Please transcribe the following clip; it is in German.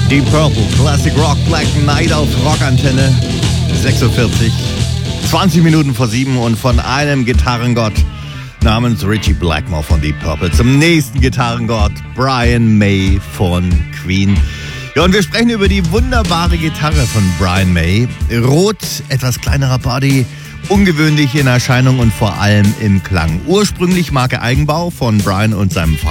Deep Purple, Classic Rock, Black Knight auf Rockantenne 46, 20 Minuten vor 7 und von einem Gitarrengott namens Ritchie Blackmore von Deep Purple zum nächsten Gitarrengott Brian May von Queen. Ja, und wir sprechen über die wunderbare Gitarre von Brian May. Rot, etwas kleinerer Body, ungewöhnlich in Erscheinung und vor allem im Klang. Ursprünglich Marke Eigenbau von Brian und seinem Vater.